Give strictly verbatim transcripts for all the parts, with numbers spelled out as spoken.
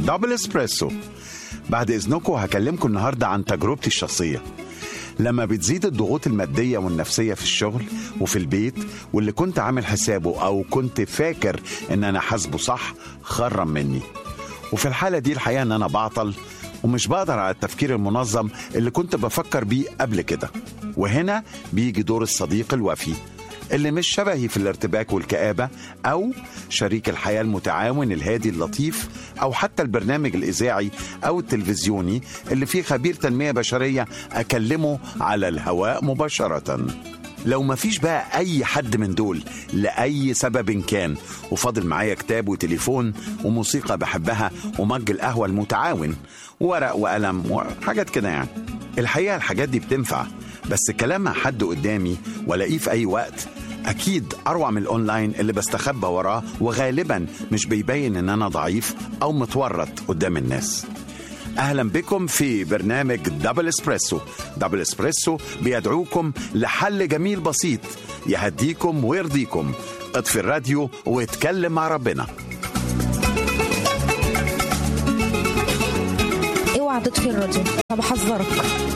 دبل اسبريسو. بعد إذنكم هكلمكم النهاردة عن تجربتي الشخصية. لما بتزيد الضغوط المادية والنفسية في الشغل وفي البيت، واللي كنت عامل حسابه أو كنت فاكر إن أنا حاسبه صح خرم مني، وفي الحالة دي الحقيقة إن أنا بعطل ومش بقدر على التفكير المنظم اللي كنت بفكر بيه قبل كده. وهنا بيجي دور الصديق الوفي اللي مش شبهي في الارتباك والكآبة، أو شريك الحياة المتعاون الهادي اللطيف، أو حتى البرنامج الإذاعي أو التلفزيوني اللي فيه خبير تنمية بشرية أكلمه على الهواء مباشرة. لو مفيش بقى أي حد من دول لأي سبب كان، وفاضل معايا كتاب وتليفون وموسيقى بحبها ومج القهوة المتعاون وورق وقلم وحاجات كده، يعني الحقيقة الحاجات دي بتنفع، بس الكلام مع حد قدامي ولاقيه في أي وقت أكيد أروع من الأونلاين اللي بستخبى وراه، وغالبا مش بيبين إن أنا ضعيف أو متورط قدام الناس. أهلا بكم في برنامج دبل اسبريسو. دبل اسبريسو بيدعوكم لحل جميل بسيط يهديكم ويرضيكم. اطفي الراديو واتكلم مع ربنا. اوعى تطفي الراديو، أنا بحذرك.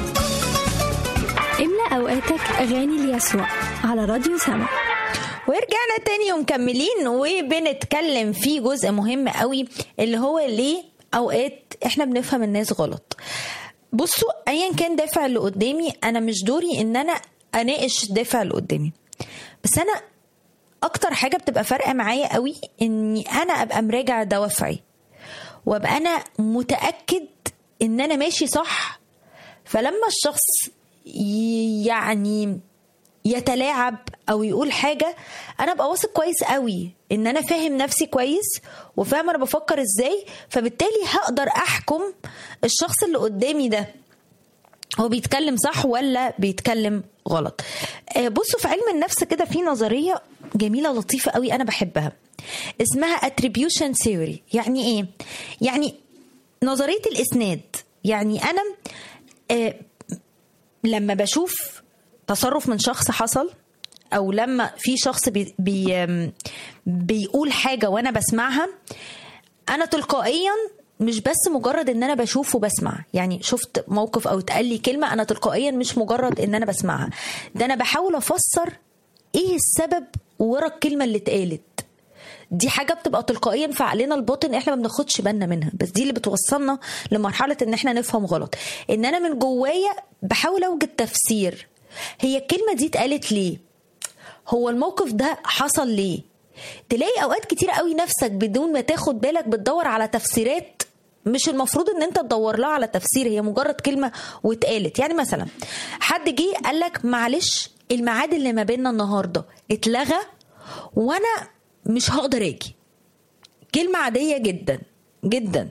املأ أوقاتك أغاني ليسوع على راديو سما. ورجعنا تاني ومكملين وبنتكلم في جزء مهم قوي، اللي هو ليه اوقات احنا بنفهم الناس غلط. بصوا، ايا كان دافع اللي قدامي، انا مش دوري ان انا اناقش دافع اللي قدامي، بس انا اكتر حاجة بتبقى فارقة معايا قوي اني انا ابقى مراجع دوافعي، وابقى انا متأكد ان انا ماشي صح. فلما الشخص يعني يتلاعب او يقول حاجة، انا ابقى واثق كويس قوي ان انا فاهم نفسي كويس وفاهم انا بفكر ازاي، فبالتالي هقدر احكم الشخص اللي قدامي ده هو بيتكلم صح ولا بيتكلم غلط. بصوا، في علم النفس كده في نظرية جميلة لطيفة قوي انا بحبها، اسمها attribution theory. يعني ايه؟ يعني نظرية الاسناد. يعني انا آه لما بشوف تصرف من شخص حصل، او لما في شخص بي بي بيقول حاجة وانا بسمعها، انا تلقائيا مش بس مجرد ان انا بشوف وبسمع، يعني شفت موقف او اتقال لي كلمة، انا تلقائيا مش مجرد ان انا بسمعها، ده انا بحاول افسر ايه السبب ورا الكلمة اللي اتقالت. دي حاجة بتبقى تلقائيا في عقلنا الباطن، احنا ما بناخدش بالنا منها، بس دي اللي بتوصلنا لمرحلة ان احنا نفهم غلط. ان انا من جوايا بحاول اوجد تفسير، هي الكلمة دي اتقالت ليه؟ هو الموقف ده حصل ليه؟ تلاقي اوقات كتير قوي نفسك بدون ما تاخد بالك بتدور على تفسيرات مش المفروض ان انت تدور لها على تفسير، هي مجرد كلمة واتقالت. يعني مثلا حد جه قالك معلش الميعاد اللي ما بيننا النهاردة اتلغى وانا مش هقدر اجي. كلمة عادية جدا جدا،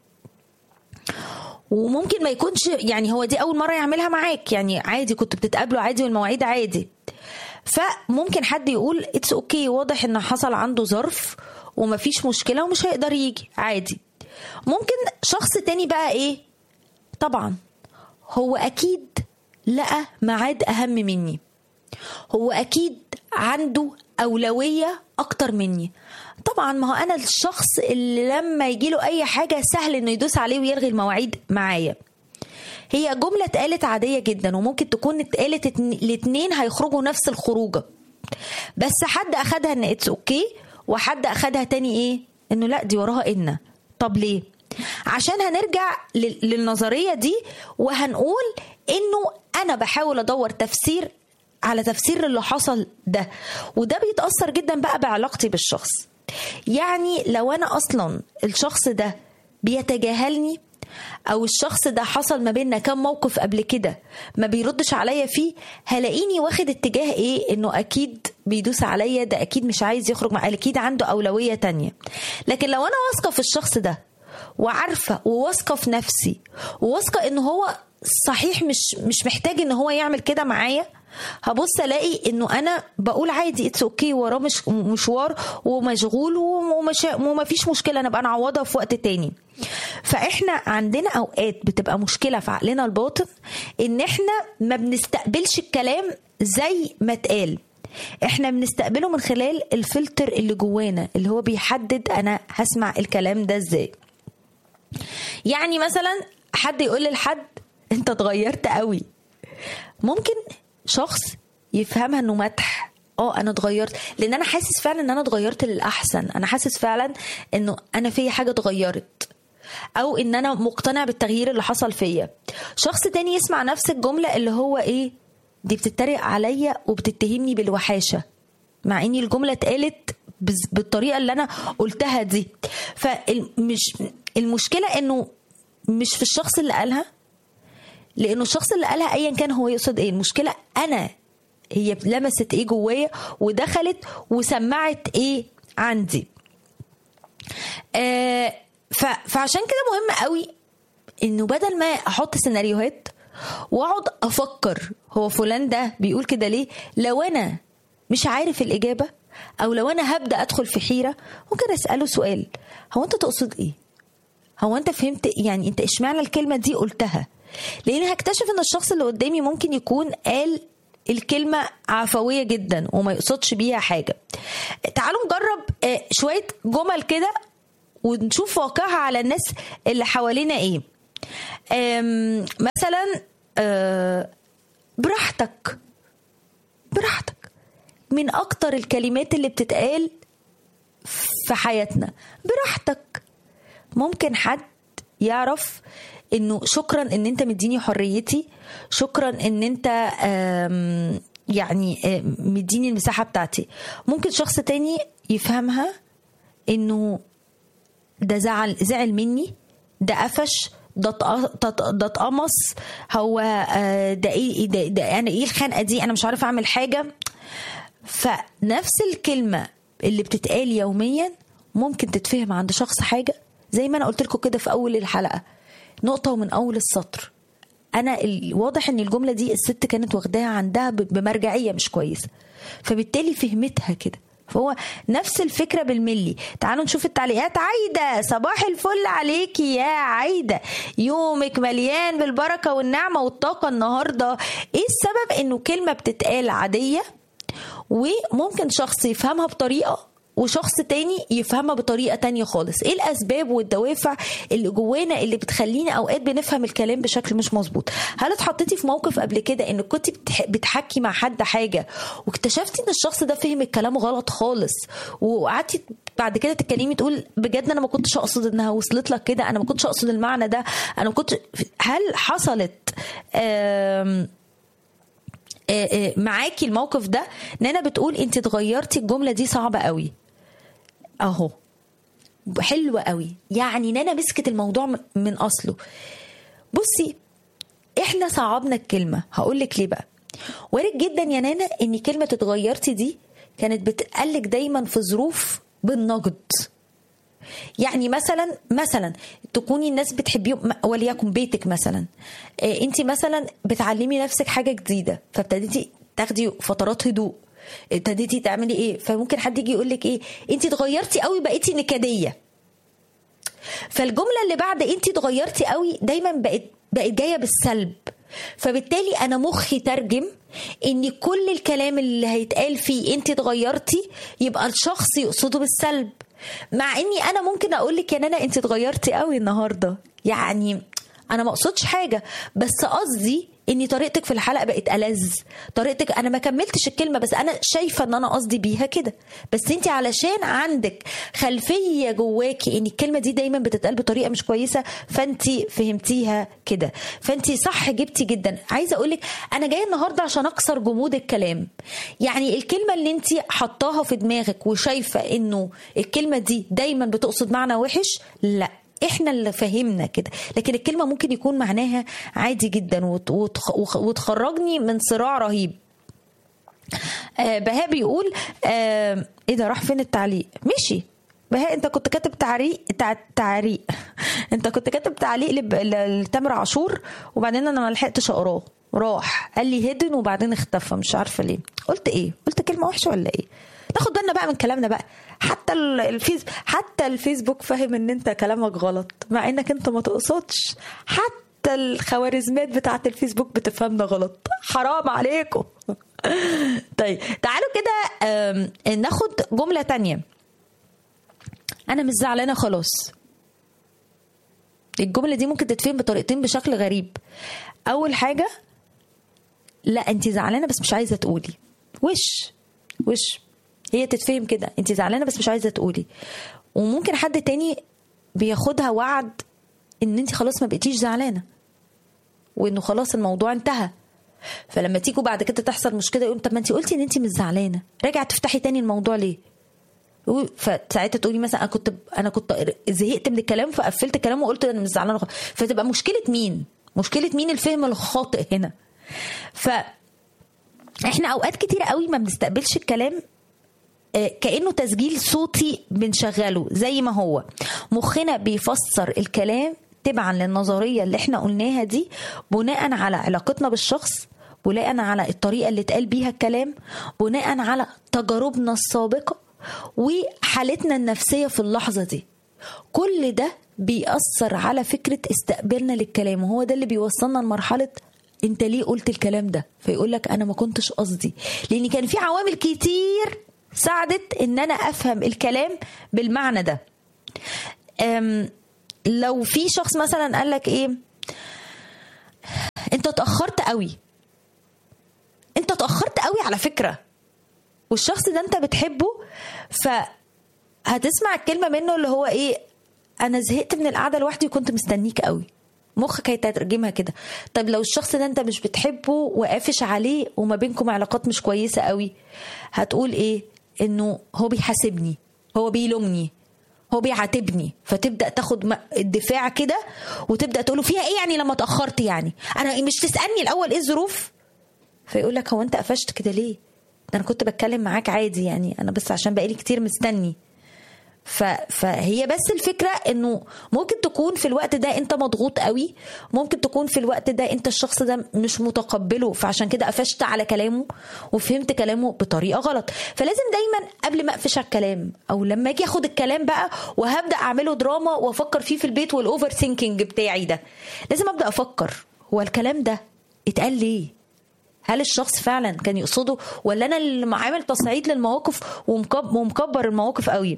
وممكن ما يكونش يعني هو دي اول مرة يعملها معاك، يعني عادي كنت بتتقابلوا عادي والمواعيد عادي. فممكن حد يقول اتس اوكي، واضح ان حصل عنده ظرف ومفيش مشكلة ومش هيقدر يجي عادي. ممكن شخص تاني بقى ايه، طبعا هو اكيد لقى ميعاد اهم مني، هو اكيد عنده اولوية اكتر مني. طبعا ما هو انا الشخص اللي لما يجيله اي حاجة سهل انه يدوس عليه ويلغي المواعيد معايا. هي جملة اتقالت عادية جدا، وممكن تكون اتقالت الاتنين هيخرجوا نفس الخروجة، بس حد اخدها ان اتس اوكي، وحد اخدها تاني ايه انه لا دي وراها ان. طب ليه؟ عشان هنرجع للنظرية دي وهنقول انه انا بحاول ادور تفسير على تفسير اللي حصل ده، وده بيتأثر جدا بقى بعلاقتي بالشخص. يعني لو انا اصلا الشخص ده بيتجاهلني، او الشخص ده حصل ما بيننا كم موقف قبل كده ما بيردش عليا فيه، هلاقيني واخد اتجاه ايه، انه اكيد بيدوس عليا، ده اكيد مش عايز يخرج مع، اكيد عنده اولوية تانية. لكن لو انا واثقة في الشخص ده وعارفة وواثقة في نفسي وواثقة انه هو صحيح مش مش محتاج ان هو يعمل كده معايا، هبص الاقي انه انا بقول عادي اتس اوكي، وراه مش مشوار ومشغول ومش وما فيش مشكله، انا بقى نعوضها في وقت تاني. فاحنا عندنا اوقات بتبقى مشكله في عقلنا الباطن ان احنا ما بنستقبلش الكلام زي ما اتقال، احنا بنستقبله من خلال الفلتر اللي جوانا اللي هو بيحدد انا هسمع الكلام ده ازاي. يعني مثلا حد يقول لحد انت اتغيرت قوي، ممكن شخص يفهمها انه مدح. اه انا اتغيرت لان انا حاسس فعلا ان انا اتغيرت للاحسن، انا حاسس فعلا انه انا في حاجه اتغيرت، او ان انا مقتنع بالتغيير اللي حصل فيا. شخص تاني يسمع نفس الجمله اللي هو ايه، دي بتتريق عليا وبتتهمني بالوحاشه، مع اني الجمله اتقالت بالطريقه اللي انا قلتها دي. فمش المشكله انه مش في الشخص اللي قالها، لانه الشخص اللي قالها ايا كان هو يقصد ايه، المشكله انا هي لمست ايه جوايا ودخلت وسمعت ايه عندي. آه فعشان كده مهم قوي انه بدل ما احط سيناريوهات واقعد افكر هو فلان ده بيقول كده ليه، لو انا مش عارف الاجابه او لو انا هبدا ادخل في حيره، ممكن اساله سؤال، هو انت تقصد ايه؟ هو انت فهمت يعني انت اشمعنى الكلمه دي قلتها؟ لان هكتشف ان الشخص اللي قدامي ممكن يكون قال الكلمه عفويه جدا وما يقصدش بيها حاجه. تعالوا نجرب شويه جمل كده ونشوف واقعها على الناس اللي حوالينا ايه. مثلا براحتك، براحتك من اكتر الكلمات اللي بتتقال في حياتنا. براحتك ممكن حد يعرف انه شكرا ان انت مديني حريتي، شكرا ان انت يعني مديني المساحة بتاعتي. ممكن شخص تاني يفهمها انه ده زعل زعل مني، ده قفش، ده ده اتقمص، هو ده ايه ده, ده انا ايه الخنقه دي، انا مش عارفه اعمل حاجه. فنفس الكلمه اللي بتتقال يوميا ممكن تتفهم عند شخص حاجه، زي ما انا قلت لكم كده في اول الحلقه، نقطه ومن اول السطر. انا واضح ان الجمله دي الست كانت واخداها عندها بمرجعيه مش كويسه، فبالتالي فهمتها كده. فهو نفس الفكرة بالملي. تعالوا نشوف التعليقات. عايدة، صباح الفل عليكي يا عايدة، يومك مليان بالبركة والنعمة والطاقة النهاردة. ايه السبب انه كلمة بتتقال عادية وممكن شخص يفهمها بطريقة وشخص تاني يفهمها بطريقة تانية خالص؟ ايه الاسباب والدوافع اللي جوانا اللي بتخلينا اوقات بنفهم الكلام بشكل مش مظبوط؟ هل اتحطيتي في موقف قبل كده انك كنت بتحكي مع حد حاجة واكتشفتي ان الشخص ده فهم الكلام غلط خالص، وقعدتي بعد كده تتكلمي تقول بجد انا ما كنتش اقصد انها وصلت لك كده، انا ما كنتش اقصد المعنى ده، انا ما كنتش. هل حصلت آم معاكي الموقف ده؟ نانا بتقول انت اتغيرتي، الجملة دي صعبة قوي اهو، حلوة قوي. يعني نانا مسكت الموضوع من اصله. بصي احنا صعبنا الكلمة، هقولك ليه بقى. وارد جدا يا نانا ان كلمة اتغيرتي دي كانت بتقلك دايما في ظروف بالنقد. يعني مثلا مثلا تكوني الناس بتحبيهم، وليكن بيتك مثلا، إيه انت مثلا بتعلمي نفسك حاجه جديده فابتديتي تاخدي فترات هدوء، ابتديتي تعملي ايه، فممكن حد يجي يقول لك ايه انت اتغيرتي قوي بقيتي نكديه. فالجمله اللي بعد انت اتغيرتي قوي دايما بقت بقت جايه بالسلب، فبالتالي انا مخي ترجم ان كل الكلام اللي هيتقال فيه انت اتغيرتي يبقى الشخص يقصده بالسلب، مع اني انا ممكن اقول لك يا نانا انت اتغيرتي قوي النهارده، يعني انا ما اقصدش حاجه، بس قصدي اني طريقتك في الحلقه بقت ألذ، طريقتك انا ما كملتش الكلمه بس انا شايفه ان انا قصدي بيها كده، بس انت علشان عندك خلفيه جواكي ان الكلمه دي دايما بتتقال بطريقه مش كويسه فانت فهمتيها كده. فانت صح جبتي جدا. عايزه اقول لك انا جايه النهارده عشان اكسر جمود الكلام. يعني الكلمه اللي انت حطاها في دماغك وشايفه انه الكلمه دي دايما بتقصد معنى وحش، لا، احنا اللي فهمنا كده، لكن الكلمة ممكن يكون معناها عادي جدا وتخرجني من صراع رهيب. آه بهاء بيقول آه ايه ده، راح فين التعليق؟ مشي بهاء. انت كنت كاتب تعريق تعريق انت كنت كاتب تعليق لتامر عاشور وبعدين انا ما لحقتش اقراه، راح قال لي هيدن وبعدين اختفى، مش عارفه ليه. قلت ايه؟ قلت كلمة وحشة ولا ايه؟ ناخد بالنا بقى من كلامنا بقى. حتى الفيس حتى الفيسبوك فاهم ان انت كلامك غلط مع انك انت ما تقصدش، حتى الخوارزميات بتاعت الفيسبوك بتفهمنا غلط، حرام عليكم. طيب تعالوا كده ناخد جملة تانية. انا مش زعلانة خلاص. الجمله دي ممكن تتفهم بطريقتين بشكل غريب. اول حاجه، لا انت زعلانه بس مش عايزه تقولي. وش وش هي تتفهم كده، انت زعلانه بس مش عايزه تقولي. وممكن حد تاني بياخدها وعد ان انت خلاص ما بقيتيش زعلانه وانه خلاص الموضوع انتهى. فلما تيجوا بعد كده تحصل مشكله يقول طب ما انت قلتي ان انت مش زعلانه، راجعه تفتحي تاني الموضوع ليه؟ فساعتها تقولي مثلا انا كنت انا كنت زهقت من الكلام فقفلت الكلام وقلت انا مش زعلانه. فتبقى مشكله مين؟ مشكله مين؟ الفهم الخاطئ هنا. ف احنا اوقات كتيره قوي ما بنستقبلش الكلام كأنه تسجيل صوتي بنشغله زي ما هو. مخنا بيفسر الكلام تبعا للنظرية اللي احنا قلناها دي بناء على علاقتنا بالشخص، بناء على الطريقة اللي اتقال بيها الكلام، بناء على تجاربنا السابقة وحالتنا النفسية في اللحظة دي. كل ده بيأثر على فكرة استقبالنا للكلام، وهو ده اللي بيوصلنا لمرحلة انت ليه قلت الكلام ده؟ فيقولك انا ما كنتش قصدي، لان كان في عوامل كتير ساعدت ان انا افهم الكلام بالمعنى ده. لو في شخص مثلا قال لك ايه، انت اتاخرت قوي، انت اتاخرت قوي على فكره، والشخص ده انت بتحبه، فهتسمع الكلمه منه اللي هو ايه، انا زهقت من القعده لوحدي وكنت مستنيك قوي. مخك هيترجمها كده. طب لو الشخص ده انت مش بتحبه وقافش عليه وما بينكم علاقات مش كويسه قوي، هتقول ايه؟ انه هو بيحاسبني، هو بيلومني، هو بيعاتبني. فتبدا تاخد الدفاع كده وتبدا تقوله فيها ايه يعني لما اتاخرت، يعني انا مش تسالني الاول ايه الظروف؟ فيقول لك هو انت قفشت كده ليه؟ ده انا كنت بتكلم معاك عادي، يعني انا بس عشان بقالي كتير مستني. فهي بس الفكرة انه ممكن تكون في الوقت ده انت مضغوط قوي، ممكن تكون في الوقت ده انت الشخص ده مش متقبله، فعشان كده قفشت على كلامه وفهمت كلامه بطريقة غلط. فلازم دايما قبل ما اقفش على الكلام او لما اجي اخد الكلام بقى وهبدأ اعمله دراما وافكر فيه في البيت والاوفر ثينكينج بتاعي ده، لازم ابدأ افكر هو الكلام ده اتقال ليه؟ هل الشخص فعلا كان يقصده، ولا انا اللي عامل تصعيد للمواقف ومكبر المواقف قوي؟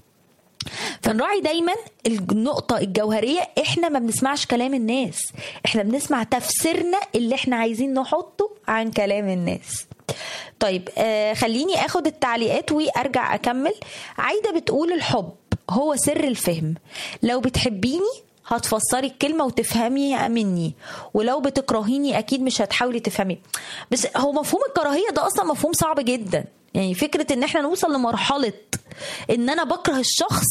فنراعي دايما النقطة الجوهرية، احنا ما بنسمعش كلام الناس، احنا بنسمع تفسيرنا اللي احنا عايزين نحطه عن كلام الناس. طيب آه خليني اخد التعليقات وارجع اكمل. عايدة بتقول الحب هو سر الفهم، لو بتحبيني هتفسري الكلمة وتفهميها مني، ولو بتكرهيني اكيد مش هتحاولي تفهمي. بس هو مفهوم الكراهية ده اصلا مفهوم صعب جدا، يعني فكرة ان احنا نوصل لمرحلة ان انا بكره الشخص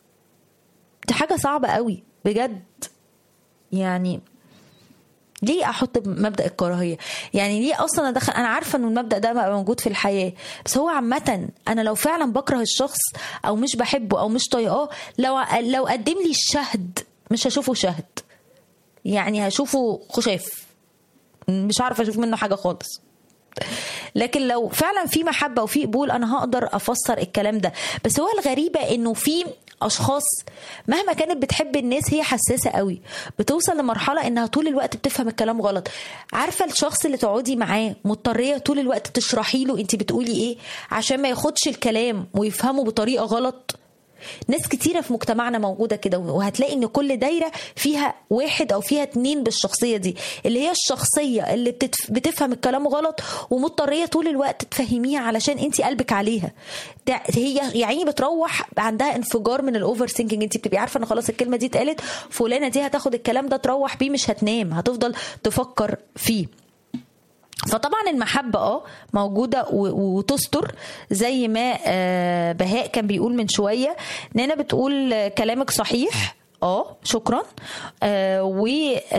دي حاجة صعبة قوي بجد. يعني ليه احط مبدأ الكراهية؟ يعني ليه اصلا ادخل؟ انا عارفة ان المبدأ ده بقى موجود في الحياة، بس هو عامة انا لو فعلا بكره الشخص او مش بحبه او مش طايقاه، لو لو قدم لي الشهد مش هشوفه شهد، يعني هشوفه خشاف، مش عارفة اشوف منه حاجة خالص. لكن لو فعلا في محبة وفي قبول انا هقدر افسر الكلام ده. بس هو الغريبة انه في اشخاص مهما كانت بتحب الناس هي حساسة قوي، بتوصل لمرحلة انها طول الوقت بتفهم الكلام غلط. عارفة الشخص اللي تقعدي معاه مضطرية طول الوقت تشرحي له انت بتقولي ايه عشان ما ياخدش الكلام ويفهمه بطريقة غلط؟ ناس كتيرة في مجتمعنا موجودة كده، وهتلاقي ان كل دايرة فيها واحد او فيها اتنين بالشخصية دي، اللي هي الشخصية اللي بتتف... بتفهم الكلام غلط ومضطرية طول الوقت تفهميها علشان انت قلبك عليها. هي يعني بتروح عندها انفجار من الاوفر ثينكينج، انت بتبقي عارفة ان خلاص الكلمة دي اتقالت، فلانة دي هتاخد الكلام ده تروح بيه، مش هتنام، هتفضل تفكر فيه. فطبعا المحبة اه موجودة وتستر زي ما بهاء كان بيقول من شوية. نانا بتقول كلامك صحيح، اه شكرا. و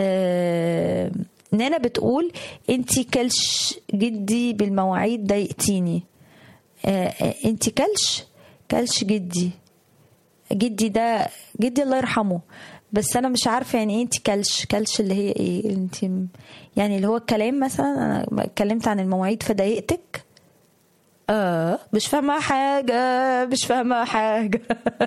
نانا بتقول انتي كلش جدي بالمواعيد ضايقتيني. انتي كلش كلش جدي جدي ده جدي الله يرحمه، بس انا مش عارفه يعني ايه انت كلش كلش اللي هي ايه انت، يعني اللي هو الكلام مثلا انا اتكلمت عن المواعيد فضايقتك؟ اه مش فاهمه حاجه مش فاهمه حاجه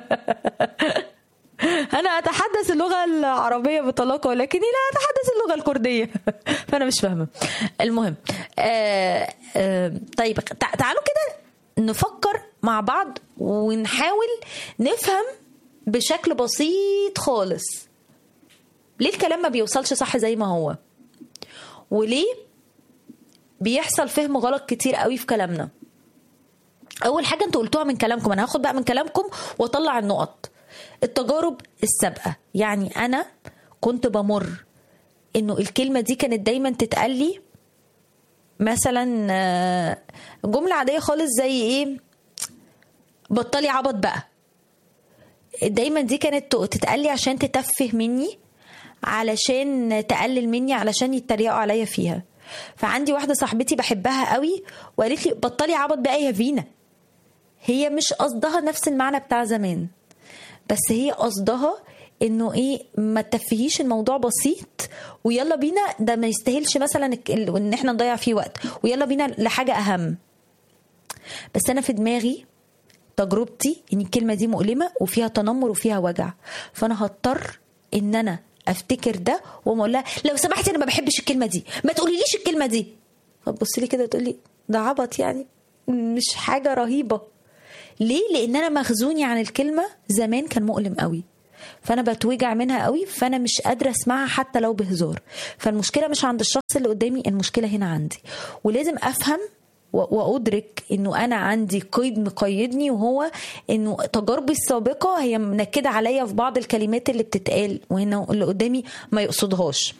انا اتحدث اللغه العربيه بطلاقه ولكني لا اتحدث اللغه الكرديه فانا مش فاهمه. المهم آه آه طيب تعالوا كده نفكر مع بعض ونحاول نفهم بشكل بسيط خالص ليه الكلام ما بيوصلش صح زي ما هو؟ وليه بيحصل فهم غلط كتير قوي في كلامنا؟ اول حاجه انتوا قلتوها من كلامكم، انا هاخد بقى من كلامكم واطلع النقط. التجارب السابقه، يعني انا كنت بمر انه الكلمه دي كانت دايما تتقال لي مثلا جمله عاديه خالص زي ايه، بطلي عبط بقى. دايما دي كانت تتقال لي عشان تتفه مني، علشان تقلل مني، علشان يتريقوا عليا فيها. فعندي واحده صاحبتي بحبها قوي وقالت لي بطلي عبط بقى يا فينا. هي مش قصدها نفس المعنى بتاع زمان، بس هي قصدها انه ايه، ما تفهيش الموضوع بسيط ويلا بينا، ده ما يستاهلش مثلا ان احنا نضيع فيه وقت، ويلا بينا لحاجه اهم. بس انا في دماغي تجربتي ان الكلمه دي مؤلمه وفيها تنمر وفيها وجع، فانا هضطر ان انا افتكر ده واقول لها لو سمحتي انا ما بحبش الكلمه دي، ما تقوليليش الكلمه دي. فتبص لي كده وتقول لي ده عبط، يعني مش حاجه رهيبه. ليه؟ لان انا مخزوني عن الكلمه زمان كان مؤلم قوي، فانا بتوجع منها قوي، فانا مش قادره اسمعها حتى لو بهزار. فالمشكله مش عند الشخص اللي قدامي، المشكله هنا عندي. ولازم افهم وادرك انه انا عندي قيد مقيدني، وهو انه تجاربي السابقه هي منكده عليا في بعض الكلمات اللي بتتقال وهنا اللي قدامي ما يقصدهاش.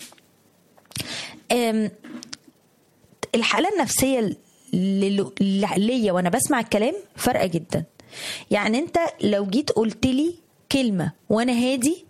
الحاله النفسيه ليا وانا بسمع الكلام فرقه جدا. يعني انت لو جيت قلت لي كلمه وانا هادي،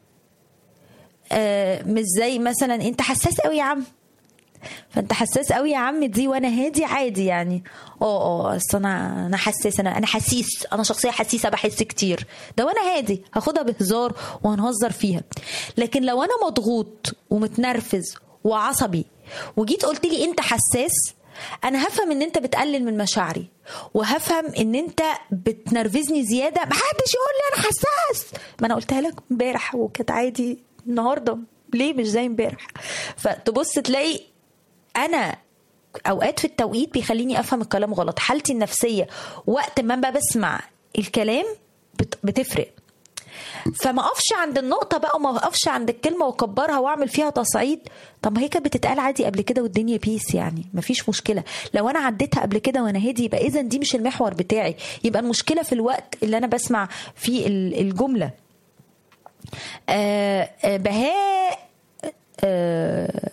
مش زي مثلا انت حساس قوي يا عم، فانت حساس قوي يا عم دي وانا هادي عادي، يعني اه اه اصل انا انا حساس، انا انا حسيس، انا شخصيه حسيسه بحس كتير، ده وانا هادي هاخدها بهزار وهنهزر فيها. لكن لو انا مضغوط ومتنرفز وعصبي وجيت قلت لي انت حساس، انا هفهم ان انت بتقلل من مشاعري، وهفهم ان انت بتنرفزني زياده. محدش يقول لي انا حساس، ما انا قلتها لك امبارح وكانت عادي، النهارده ليه مش زي امبارح؟ فتبص تلاقي انا اوقات في التوقيت بيخليني افهم الكلام غلط. حالتي النفسيه وقت ما بقى بسمع الكلام بتفرق. فما اقفش عند النقطه بقى، وما اقفش عند الكلمه واكبرها واعمل فيها تصعيد. طب ما هي كانت بتتقال عادي قبل كده والدنيا بيس، يعني مفيش مشكله. لو انا عديتها قبل كده وانا هادي، يبقى اذا دي مش المحور بتاعي، يبقى المشكله في الوقت اللي انا بسمع فيه الجمله. آه آه بهاء آه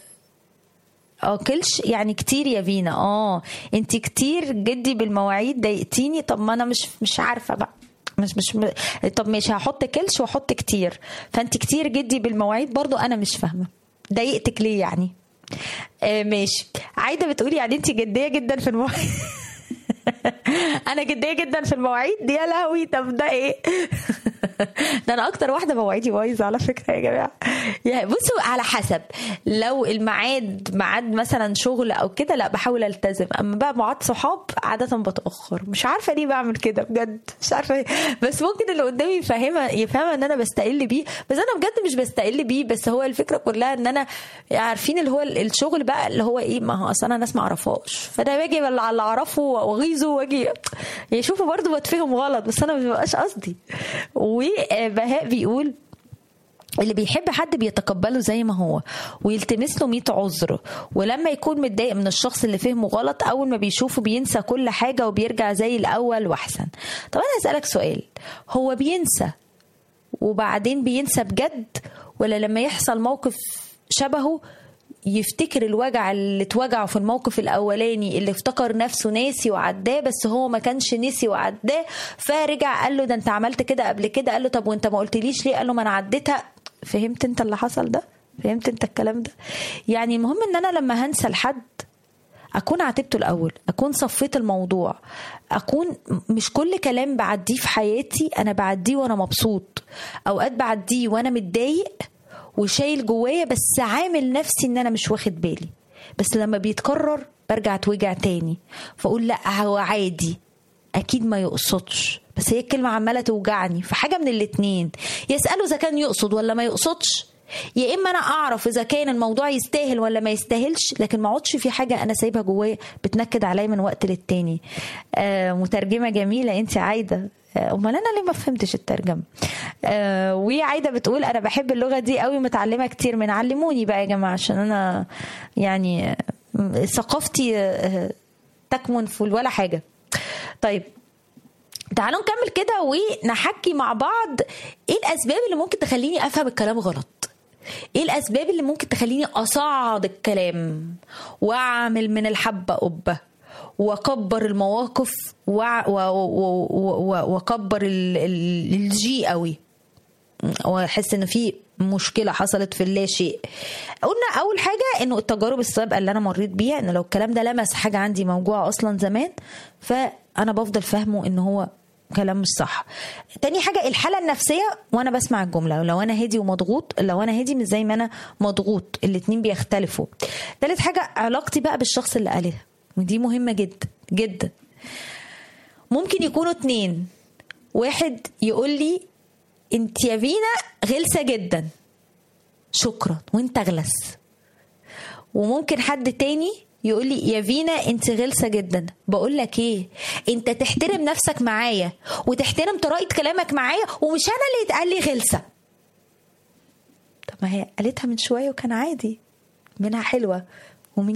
اكلش يعني كتير يا فينا. اه انت كتير جدي بالمواعيد ضايقتيني. طب ما انا مش مش عارفه بقى، مش مش م... طب ماشي هحط كلش واحط كتير، فانت كتير جدي بالمواعيد برضو انا مش فاهمه ضايقتك ليه يعني. آه ماشي. عايده بتقولي يعني انت جديه جدا في المواعيد. انا جديه جدا في المواعيد يا لهوي. طب ده ايه؟ ده انا اكتر واحده مواعيدي بايظه على فكره يا جماعه. يعني بصوا على حسب، لو الميعاد ميعاد مثلا شغل او كده لا بحاول التزم، اما بقى ميعاد صحاب عاده بتاخر. مش عارفه ليه بعمل كده بجد، مش عارفه، بس ممكن اللي قدامي يفهمها يفهمها ان انا بستقل بيه، بس انا بجد مش بستقل بيه. بس هو الفكره كلها ان انا عارفين اللي هو الشغل بقى اللي هو ايه، ما هو اصل انا ناس ما اعرفهاش، فانا باجي على اللي اعرفه واغيظه واجي يشوفوا برضو بتفهم غلط، بس انا ما بيبقاش قصدي. وبهاء بيقول اللي بيحب حد بيتقبله زي ما هو ويلتمس له مية عذر، ولما يكون متضايق من الشخص اللي فهمه غلط اول ما بيشوفه بينسى كل حاجه وبيرجع زي الاول واحسن. طب انا هسألك سؤال، هو بينسى وبعدين بينسى بجد، ولا لما يحصل موقف شبهه يفتكر الوجع اللي اتوجعه في الموقف الاولاني اللي افتكر نفسه ناسي وعداه، بس هو ما كانش ناسي وعداه، فرجع قال له ده انت عملت كده قبل كده، قال له طب وانت ما قلتليش ليه، قال له ما انا عديتها. فهمت انت اللي حصل ده؟ فهمت انت الكلام ده؟ يعني المهم ان انا لما هنسى لحد اكون عاتبته الاول، اكون صفيت الموضوع، اكون مش كل كلام بعديه في حياتي انا بعديه وانا مبسوط، اوقات بعديه وانا متضايق وشايل جوايا بس عامل نفسي ان انا مش واخد بالي، بس لما بيتكرر برجع اتوجع تاني فاقول لا هو عادي اكيد ما يقصدش، بس هي الكلمه عماله توجعني. فحاجه من الاتنين، يسأله اذا كان يقصد ولا ما يقصدش، يا اما انا اعرف اذا كان الموضوع يستاهل ولا ما يستاهلش، لكن ما اقعدش في حاجه انا سايبها جوايا بتنكد عليا من وقت للتاني. آه مترجمه جميله انت عايده، امال انا ليه ما فهمتش الترجمه؟ آه وعايده بتقول انا بحب اللغه دي قوي، متعلمه كتير من، علموني بقى يا جماعه عشان انا يعني ثقافتي آه تكمن في ولا حاجه. طيب تعالوا نكمل كده ونحكي مع بعض ايه الاسباب اللي ممكن تخليني افهم الكلام غلط، ايه الاسباب اللي ممكن تخليني اصعد الكلام واعمل من الحبه قبه واكبر المواقف واكبر الجي قوي واحس ان في مشكله حصلت في اللا شيء. قلنا اول حاجه انه التجارب السابقه اللي انا مريت بيها، ان لو الكلام ده لمس حاجه عندي موجوعه اصلا زمان فانا بفضل فاهمه ان هو كلام مش صح. تاني حاجه الحاله النفسيه وانا بسمع الجمله، لو انا هادي ومضغوط، لو انا هادي مش زي ما انا مضغوط، الاتنين بيختلفوا. تالت حاجه علاقتي بقى بالشخص اللي قالها، ودي مهمه جدا جدا. ممكن يكونوا اتنين، واحد يقول لي انت يا فينا غلسه جدا، شكرا وانت اغلس. وممكن حد تاني يقول لي يا فينا انت غلسه جدا، بقول لك ايه، انت تحترم نفسك معايا وتحترم طريقه كلامك معايا، ومش انا اللي يتقال لي غلسه. طب ما هي قالتها من شويه وكان عادي، منها حلوه